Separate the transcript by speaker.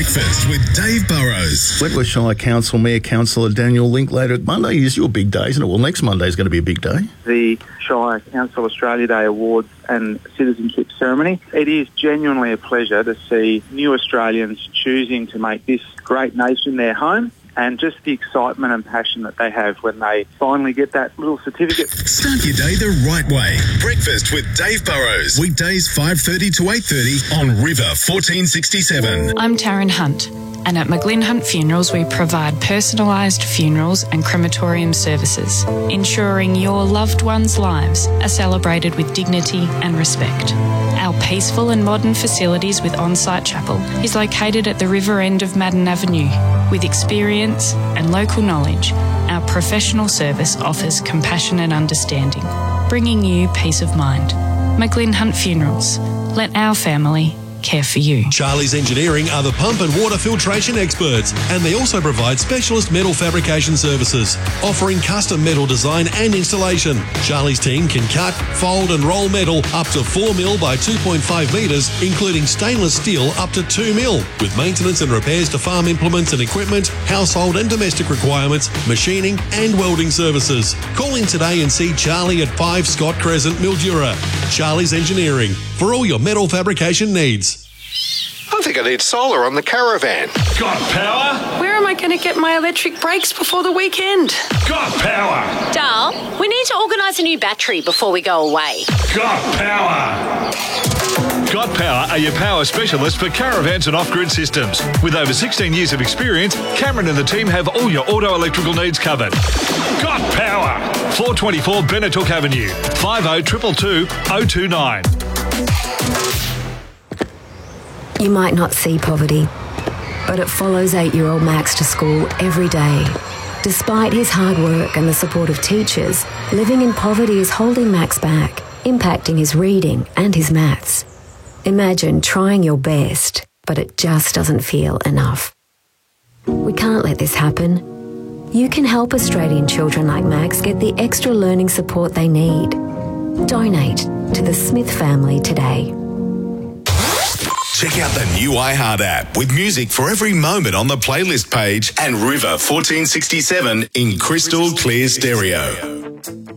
Speaker 1: Breakfast with Dave Burrows.
Speaker 2: Wentworth Shire Council Mayor Councillor Daniel Linklater. Monday is your big day, isn't it? Well, next Monday is going to be a big day.
Speaker 3: The Shire Council Australia Day Awards and Citizenship Ceremony. It is genuinely a pleasure to see new Australians choosing to make this great nation their home, and just the excitement and passion that they have when they finally get that little certificate.
Speaker 1: Start your day the right way. Breakfast with Dave Burrows. Weekdays 5:30 to 8:30 on River 1467.
Speaker 4: I'm Taryn Hunt, and at McGlynn Hunt Funerals we provide personalised funerals and crematorium services, ensuring your loved ones' lives are celebrated with dignity and respect. Our peaceful and modern facilities with on-site chapel is located at the river end of Madden Avenue. With experience and local knowledge, our professional service offers compassion and understanding, bringing you peace of mind. McGlynn Hunt Funerals. Let our family care for you.
Speaker 5: Charlie's Engineering are the pump and water filtration experts, and they also provide specialist metal fabrication services, offering custom metal design and installation. Charlie's team can cut, fold and roll metal up to 4 mil by 2.5 metres, including stainless steel up to 2 mil, with maintenance and repairs to farm implements and equipment, household and domestic requirements, machining and welding services. Call in today and see Charlie at 5 Scott Crescent, Mildura. Charlie's Engineering, for all your metal fabrication needs.
Speaker 6: I think I need solar on the caravan.
Speaker 7: Got power?
Speaker 8: Where am I going to get my electric brakes before the weekend?
Speaker 7: Got power?
Speaker 9: Dal, we need to organise a new battery before we go away.
Speaker 7: Got power? Got Power are your power specialists for caravans and off-grid systems. With over 16 years of experience, Cameron and the team have all your auto electrical needs covered. Got Power! 424 Benetook Avenue, 50 029.
Speaker 10: You might not see poverty, but it follows 8-year-old Max to school every day. Despite his hard work and the support of teachers, living in poverty is holding Max back, impacting his reading and his maths. Imagine trying your best, but it just doesn't feel enough. We can't let this happen. You can help Australian children like Max get the extra learning support they need. Donate to the Smith family today.
Speaker 1: Check out the new iHeart app with music for every moment on the playlist page and River 1467 in crystal clear stereo.